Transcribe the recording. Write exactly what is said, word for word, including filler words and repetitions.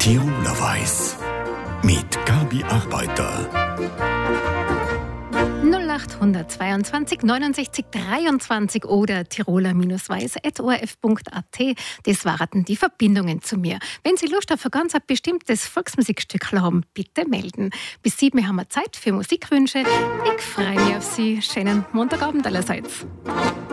Tiroler Weiss mit Gabi Arbeiter. null acht zweiundzwanzig neunundsechzig dreiundzwanzig oder tiroler-weiß at o r f punkt a t. Das waren die Verbindungen zu mir. Wenn Sie Lust auf ein ganz bestimmtes Volksmusikstück haben, bitte melden. Bis sieben haben wir Zeit für Musikwünsche. Ich freue mich auf Sie. Schönen Montagabend allerseits.